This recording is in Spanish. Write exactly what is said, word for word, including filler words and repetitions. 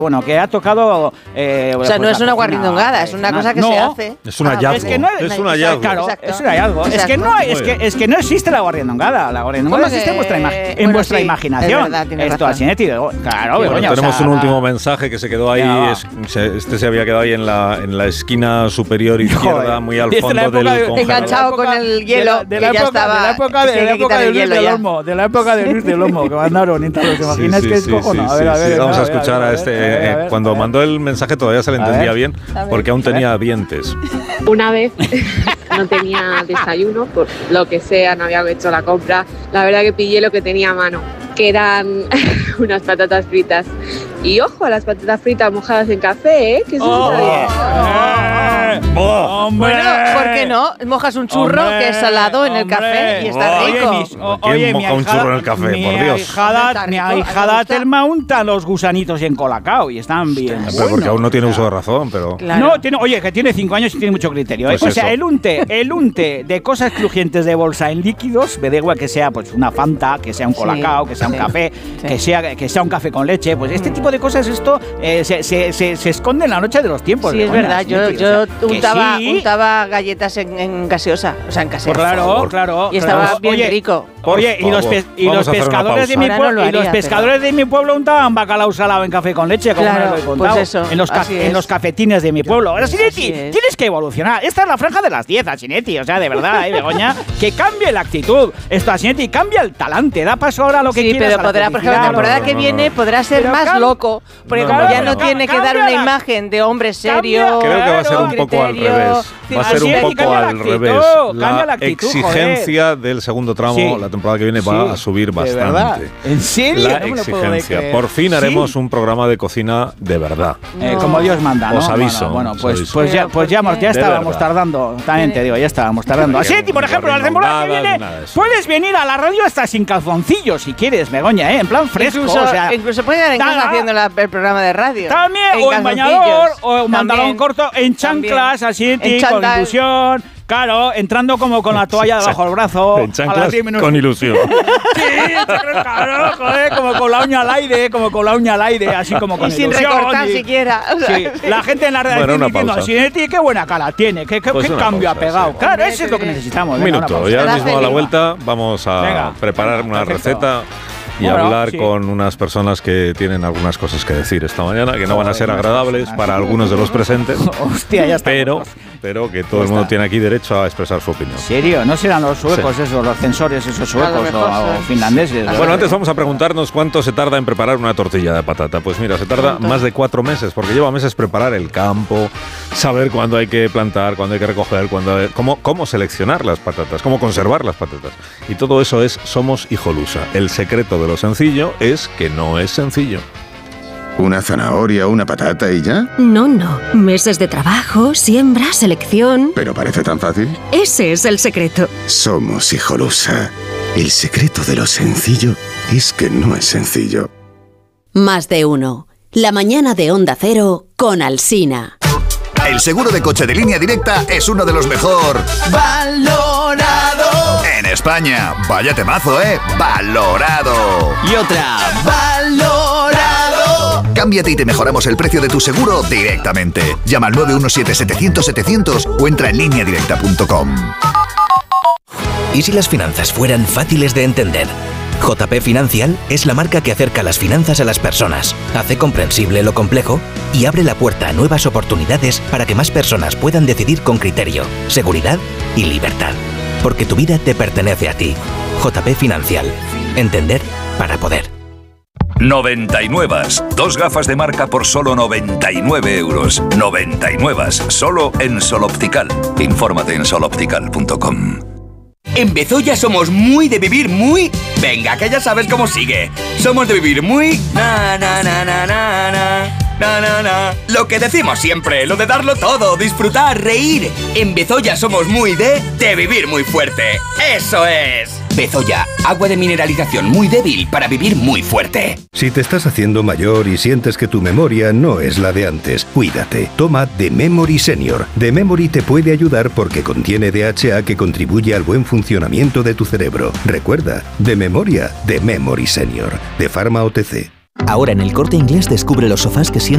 Bueno, que ha tocado... Eh, o sea, pues no es una guarrindongada, es una cosa que no, se hace. Es un hallazgo. Ah, es, que no, es un hallazgo. Claro, Exacto. es un hallazgo. Es que, no, es, que, es que no existe la guarrindongada. La guarrindongada existe en vuestra, ima en bueno, vuestra sí, imaginación. Es verdad, Esto así, claro, bueno, Begoña, tenemos o sea, un último mensaje que se quedó ahí. No. Es, se, este se había quedado ahí en la, en la esquina superior izquierda, Joder. muy al Desde fondo la del época de- congelador. enganchado con el hielo, de la, de la que ya época, estaba- de la época de, que hay la que época quitar de el Luis hielo del ya. Olmo, de la época de Luis del Olmo, que mandaron y tal, ¿te imaginas Sí, que sí, es sí, cojono? sí, A ver, a sí, ver, sí. Vamos a ver, escuchar ver, a ver, este. a ver, a ver, Cuando a ver. mandó el mensaje todavía se le A entendía ver, bien, a ver. porque aún A ver. tenía dientes. Una vez no tenía desayuno, por lo que sea, no había hecho la compra. La verdad que pillé lo que tenía a mano, que eran unas patatas fritas. Y ojo, las patatas fritas mojadas en café, ¿eh? Que eso Oh, está bien. eh, ¡Oh! ¡Hombre! Bueno, ¿por qué no? Mojas un churro Hombre, que es salado en el hombre. café y está Oye, rico. mis- o- ¿Quién oye, moja mi un ahijada- churro en el café? Mi Por Dios. ahijada, Está mi rico, a mí me ahijada gusta. Telma unta los gusanitos en colacao y están bien. Pero porque buenos, aún no tiene o sea. uso de razón, pero. Claro. No, tiene, oye, que tiene cinco años y tiene mucho criterio. ¿eh? Pues o sea, eso. el unte, el unte de cosas crujientes de bolsa en líquidos, me da igual que sea pues una Fanta, que sea un Sí, colacao, que sea un sí, café, sí. que sea que sea un café con leche, pues este tipo de cosas, esto eh, se, se, se, se esconde en la noche de los tiempos. Sí, es Begoña, verdad. Yo, sí, yo o sea, que untaba, sí. untaba galletas en, en gaseosa, o sea, en Pues casera. claro, favor. claro. Y estaba claro. bien Oye, rico. Oye, Por y los, favor, pes- y vamos los a hacer una pescadores de mi pausa. pueblo, Ahora no lo y los haría, pescadores de mi pueblo untaban bacalao salado en café con leche, como Claro, me lo he contado. pues eso, en los ca- así en es. los cafetines de mi pueblo. Ahora, Así Sinetti, es. tienes que evolucionar. Esta es la franja de las diez, Sinetti. O sea, de verdad, ¿eh, Begoña? Que cambie la actitud. Esto, Sinetti, cambia el talante. Da paso ahora a lo que Sí, quieras. pero a la podrá, por ejemplo, la felicidad, temporada no, no, que no, viene no. podrá ser Pero más cam- loco, porque No, como no, ya no, no no. tiene que Cambia dar una la- imagen de hombre Cambia- serio. Creo que va a ser Claro, un poco al criterio. revés. Va a ser Así un es, y poco cambia la al actitud, revés. cambia la La actitud, exigencia del segundo tramo, Sí. la temporada que viene, Sí, va a subir de bastante. verdad. ¿En serio? La No me lo puedo exigencia. creer. Por fin haremos Sí. un programa de cocina de verdad. Eh, No. como Dios manda, ¿no? Os aviso, Bueno, bueno, os pues, aviso. pues ya, Pero, pues ya, ¿por hemos- qué? ya De estábamos verdad. tardando. También te digo, ya estábamos tardando. Porque Así, por no ejemplo, la temporada que nada, viene, nada de eso. puedes venir a la radio hasta sin calzoncillos si quieres, Begoña, ¿eh? En plan fresco, Incluso, o sea. incluso puede dar en nada. casa haciendo la- el programa de radio. También, En o en bañador, calzoncillos. o en pantalón También. corto, en chanclas, También. así, En ti, con chándal. ilusión. Claro, entrando como con la toalla debajo del brazo. En a las chanclas diez menos- con ilusión. Sí, claro, joder, como con la uña al aire, como con la uña al aire, así como con Y sin ilusión, recortar y- siquiera. o sea, Sí, la gente en la redacción Bueno, una diciendo, pausa. Sinetti, qué buena cara tiene, qué, qué- Pues qué una cambio pausa, ha pegado. sí. Claro, Hombre, eso es lo que qué necesitamos. Un Venga, una minuto, pausa. ya Gracias, mismo a la Lima. vuelta vamos a Venga, preparar una perfecto. receta y Bueno, hablar sí. con unas personas que tienen algunas cosas que decir esta mañana, que no van a ser Joder, agradables unas para personas. algunos de los presentes, Hostia, ya está. pero, pero que todo Ya el mundo está. tiene aquí derecho a expresar su opinión. ¿En serio? ¿No serán los suecos esos, los censores esos A lo suecos mejor o, o son. finlandeses? Bueno, antes vamos a preguntarnos cuánto se tarda en preparar una tortilla de patata. Pues mira, se tarda ¿Cuánto? más de cuatro meses, porque lleva meses preparar el campo, saber cuándo hay que plantar, cuándo hay que recoger, cuándo hay- cómo, cómo seleccionar las patatas, cómo conservar las patatas. Y todo eso es Somos Hijolusa. El secreto de lo sencillo es que no es sencillo. ¿Una zanahoria, una patata y ya? No, no. Meses de trabajo, siembra, selección. Pero parece tan fácil. Ese es el secreto. Somos Hijolusa. El secreto de lo sencillo es que no es sencillo. Más de uno. La mañana de Onda Cero con Alsina. El seguro de coche de Línea Directa es uno de los mejor Valorado. en España. Vaya temazo, ¿eh? Valorado. Y otra. Valorado. Cámbiate y te mejoramos el precio de tu seguro directamente. Llama al nueve uno siete, setecientos, setecientos o entra en línea directa punto com. ¿Y si las finanzas fueran fáciles de entender? J P Financial es la marca que acerca las finanzas a las personas, hace comprensible lo complejo y abre la puerta a nuevas oportunidades para que más personas puedan decidir con criterio, seguridad y libertad. Porque tu vida te pertenece a ti. J P Financial. Entender para poder. noventa y nueve. Dos gafas de marca por solo noventa y nueve euros. noventa y nueve. Solo en Sol Optical. Infórmate en sol optical punto com. En Bezoya somos muy de vivir muy... Venga, que ya sabes cómo sigue. Somos de vivir muy... Na, na, na, na, na, na, na, na, na. Lo que decimos siempre, lo de darlo todo, disfrutar, reír. En Bezoya somos muy de... De vivir muy fuerte. ¡Eso es! Bezoya, agua de mineralización muy débil para vivir muy fuerte. Si te estás haciendo mayor y sientes que tu memoria no es la de antes, cuídate. Toma The Memory Senior. The Memory te puede ayudar porque contiene D H A que contribuye al buen funcionamiento de tu cerebro. Recuerda, de memoria, The Memory Senior. De Pharma O T C. Ahora en El Corte Inglés descubre los sofás que sienten